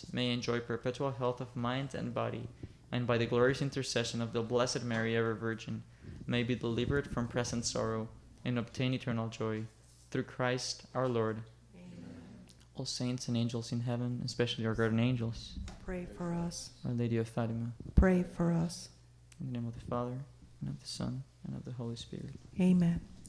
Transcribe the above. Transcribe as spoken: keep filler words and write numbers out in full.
may enjoy perpetual health of mind and body, and by the glorious intercession of the Blessed Mary, ever Virgin, may be delivered from present sorrow and obtain eternal joy. Through Christ our Lord. Amen. All saints and angels in heaven, especially our guardian angels, Pray for us. Our Lady of Fatima, Pray for us. in the name of the Father, and of the Son, and of the Holy Spirit. Amen.